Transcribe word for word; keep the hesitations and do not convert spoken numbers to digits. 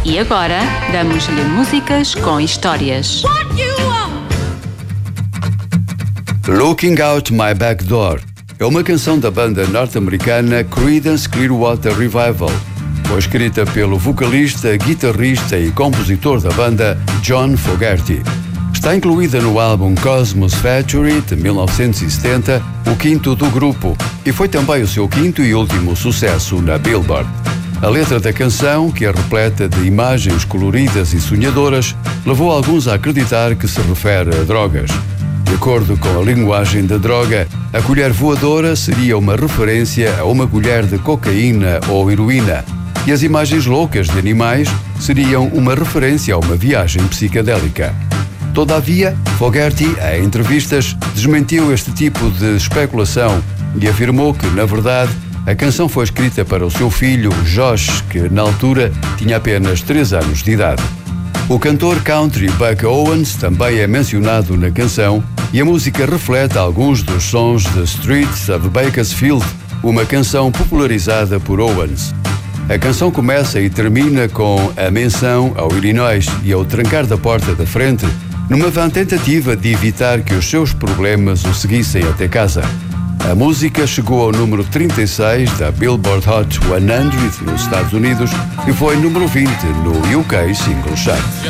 E agora, damos-lhe músicas com histórias. Looking Out My Back Door é uma canção da banda norte-americana Creedence Clearwater Revival. Foi escrita pelo vocalista, guitarrista e compositor da banda John Fogerty. Está incluída no álbum Cosmos Factory, de mil novecentos e setenta, o quinto do grupo, e foi também o seu quinto e último sucesso na Billboard. A letra da canção, que é repleta de imagens coloridas e sonhadoras, levou alguns a acreditar que se refere a drogas. De acordo com a linguagem da droga, a colher voadora seria uma referência a uma colher de cocaína ou heroína, e as imagens loucas de animais seriam uma referência a uma viagem psicadélica. Todavia, Fogerty, em entrevistas, desmentiu este tipo de especulação e afirmou que, na verdade, a canção foi escrita para o seu filho, Josh, que, na altura, tinha apenas três anos de idade. O cantor country Buck Owens também é mencionado na canção e a música reflete alguns dos sons de Streets of Bakersfield, uma canção popularizada por Owens. A canção começa e termina com a menção ao Illinois e ao trancar da porta da frente, numa vã tentativa de evitar que os seus problemas o seguissem até casa. A música chegou ao número trinta e seis da Billboard Hot cem nos Estados Unidos e foi número vinte no U K Single Chart.